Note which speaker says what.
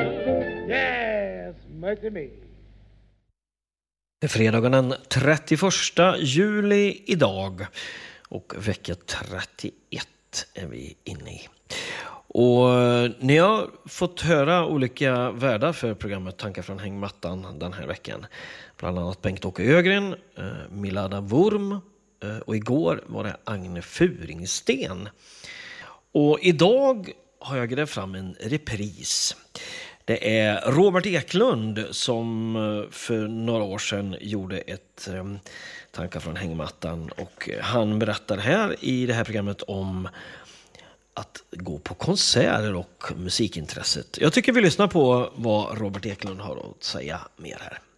Speaker 1: Yes, much me.
Speaker 2: Det är fredagen den 31 juli idag och vecka 31 är vi inne i. Och ni har fått höra olika värdar för programmet Tankar från hängmattan den här veckan. Bland annat Bengt-Åke Ögren, Milada Wurm och igår var det Agne Furingsten. Och idag har jag grävt fram en repris. Det är Robert Eklund som för några år sedan gjorde ett Tankar från hängmattan. Och han berättar här i det här programmet om att gå på konserter och musikintresset. Jag tycker vi lyssnar på vad Robert Eklund har att säga mer här.